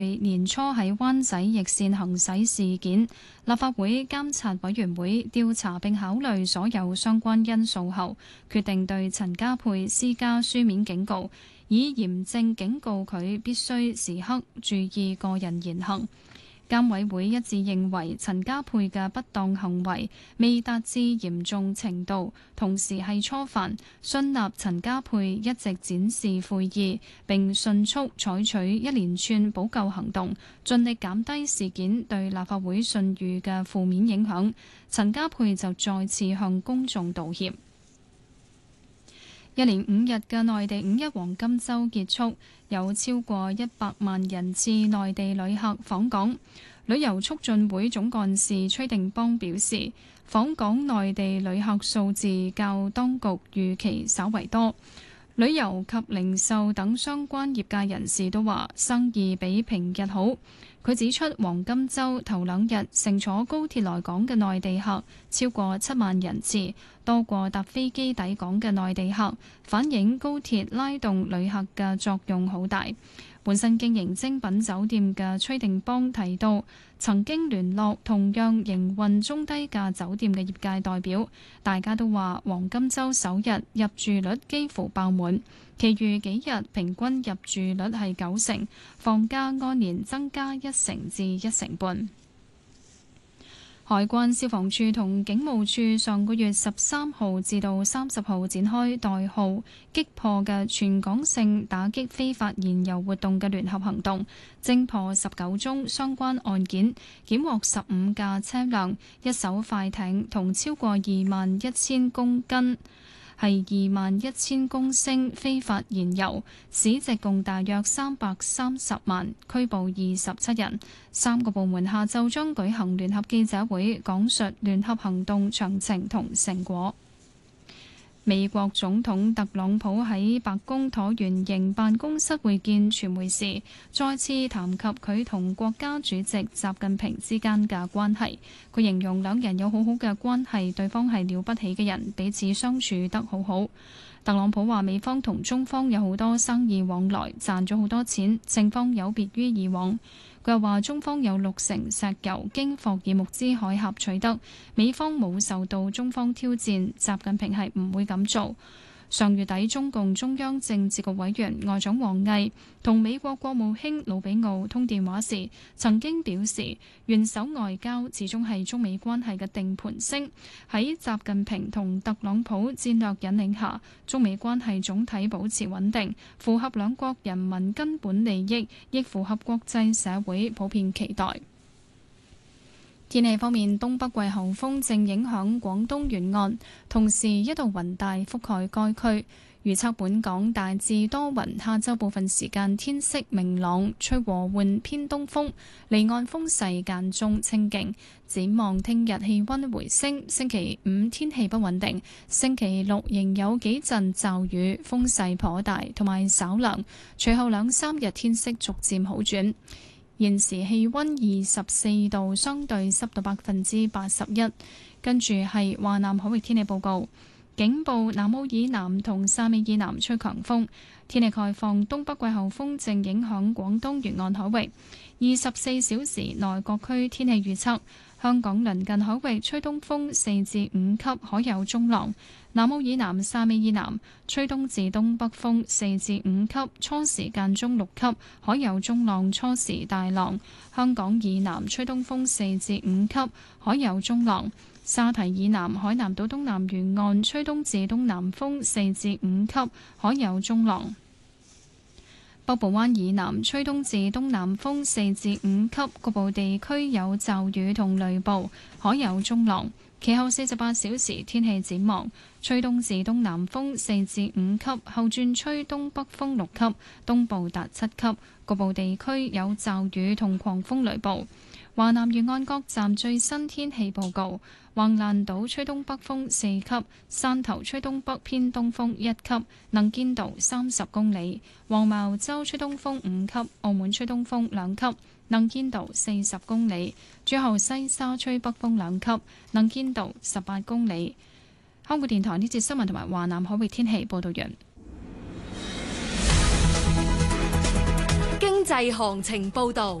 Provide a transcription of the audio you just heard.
年初喺灣仔逆線行駛事件，立法會監察委員會調查並考慮所有相關因素後，決定對陳家珮施加書面警告，以嚴正警告佢必須時刻注意個人言行。監委會一致認為陳家珮嘅不當行為未達至嚴重程度，同時係初犯，信納陳家珮一直展示悔意，並迅速採取一連串補救行動，盡力減低事件對立法會信譽嘅負面影響。陳家珮就再次向公眾道歉。一連5日嘅內地五一黃金週結束，有超過100萬人次內地旅客訪港。旅遊促進會總幹事崔定邦表示，訪港內地旅客數字較當局預期稍為多。旅遊及零售等相關業界人士都話生意比平日好。佢指出，黃金週頭2日乘坐高鐵來港嘅內地客超過7萬人次，多過搭飛機抵港嘅內地客，反映高鐵拉動旅客嘅作用好大。本身經營精品酒店嘅崔定邦提到，曾經聯絡同樣營運中低價酒店嘅業界代表，大家都話黃金週首日入住率幾乎爆滿，其餘幾日平均入住率係90%，房價按年增加1成至1成半。海關、消防處同警務處上個月13號至到30號展開代號擊破嘅全港性打擊非法燃油活動嘅聯合行動，偵破19宗相關案件，檢獲15架車輛、1艘快艇同超過21,000公斤係21,000公升非法燃油，市值共大約330萬，拘捕27人。3個部門下晝將舉行聯合記者會，講述聯合行動詳情同成果。美國總統特朗普喺白宮橢圓形辦公室會見傳媒時，再次談及佢同國家主席習近平之間嘅關係。佢形容兩人有好好嘅關係，對方係了不起嘅人，彼此相處得好好。特朗普話美方同中方有好多生意往來，賺咗好多錢，情況有別於以往。佢又話中方有60%石油經霍爾木茲海峽取得，美方冇受到中方挑戰，習近平係唔會咁做。上月底，中共中央政治局委員外長王毅同美國國務卿魯比奧通電話時，曾經表示，元首外交始終係中美關係嘅定盤星。喺習近平同特朗普戰略引領下，中美關係總體保持穩定，符合兩國人民根本利益，亦符合國際社會普遍期待。天氣方面，東北季候風正影響廣東沿岸，同時一道雲帶覆蓋該區。預測本港大致多雲，下晝部分時間天色明朗，吹和緩偏東風，離岸風勢間中清勁。展望聽日氣溫回升，星期5天氣不穩定，星期6仍有幾陣驟雨，風勢頗大，同埋稍涼。隨後2-3日天色逐漸好轉。現時氣溫24度，相對濕度81%。跟住係華南海域天氣報告，警報南澳以南同汕尾以南吹強風，天氣概況東北季候風正影響廣東沿岸海域。24小時內各區天氣預測：香港鄰近海域吹東風4至5級，海有中浪；南澳以南、汕尾以南吹東至東北風4至5級，初時間中6級，海有中浪，初時大浪；香港以南吹東風4至5級，海有中浪；沙堤以南海南島東南沿岸吹東至東南風4至5級，海有中浪。北部灣以南吹東至東南風4至5級，局部地區有驟雨同雷暴，海有中浪。其後48小時天氣展望：吹東至東南風4至5級，後轉吹東北風6級，東部達7級，局部地區有驟雨同狂風雷暴。華南沿岸各站最新天氣報告：橫瀾島吹東北風4級，汕頭吹東北偏東風1級，能見度30公里；黃茅洲吹東風5級，澳門吹東風2級，能見度40公里；最後西沙吹北風2級，能見度18公里。香港電台呢節新聞同埋華南海域天氣報道完。 經濟際行程報導。